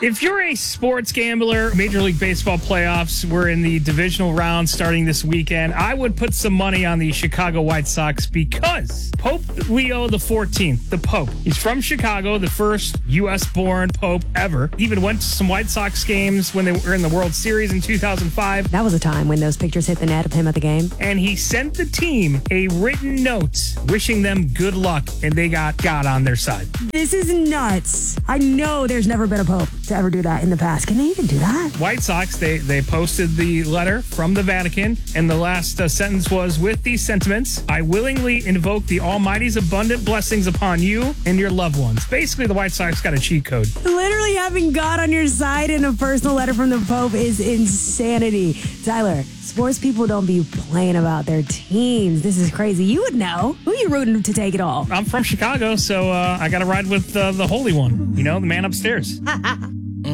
If you're a sports gambler, Major League Baseball playoffs, we're in the divisional round starting this weekend. I would put some money on the Chicago White Sox because Pope Leo XIV, the Pope, he's from Chicago, the first U.S.-born Pope ever. Even went to some White Sox games when they were in the World Series in 2005. That was a time when those pictures hit the net of him at the game. And he sent the team a written note wishing them good luck, and they got God on their side. This is nuts. I know there's never been a Pope to ever do that in the past. Can they even do that? White Sox, they posted the letter from the Vatican, and the last sentence was, with these sentiments, I willingly invoke the Almighty's abundant blessings upon you and your loved ones. Basically, the White Sox got a cheat code. Literally having God on your side in a personal letter from the Pope is insanity. Tyler, sports people don't be playing about their teams. This is crazy. You would know. Who are you rooting to take it all? I'm from Chicago, so I got to ride with the Holy One, the man upstairs.